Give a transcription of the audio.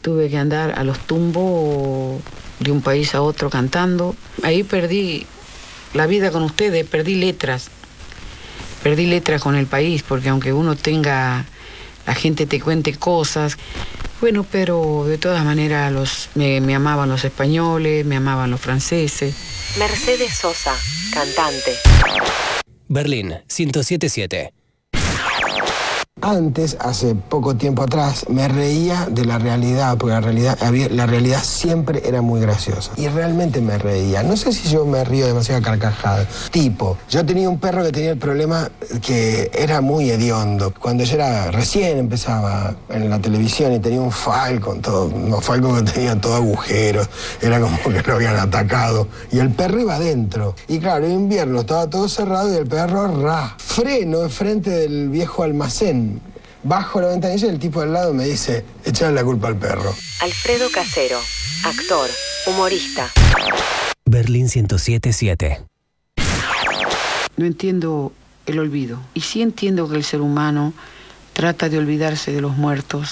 Tuve que andar a los tumbos de un país a otro cantando. Ahí perdí la vida con ustedes, perdí letras con el país, porque aunque uno tenga, la gente te cuente cosas, bueno, pero de todas maneras me amaban los españoles, me amaban los franceses. Mercedes Sosa, cantante. Berlín 107.7. Antes, hace poco tiempo atrás, me reía de la realidad, porque la realidad siempre era muy graciosa. Y realmente me reía. No sé si yo me río demasiado carcajada. Tipo, yo tenía un perro que tenía el problema que era muy hediondo. Cuando yo recién empezaba en la televisión y tenía un falcon que tenía todo agujeros, era como que lo habían atacado. Y el perro iba adentro. Y claro, en invierno estaba todo cerrado y el perro freno enfrente del viejo almacén. Bajo la ventanilla y el tipo al lado me dice, echarle la culpa al perro. Alfredo Casero, actor, humorista. Berlín 107.7. No entiendo el olvido. Y sí entiendo que el ser humano trata de olvidarse de los muertos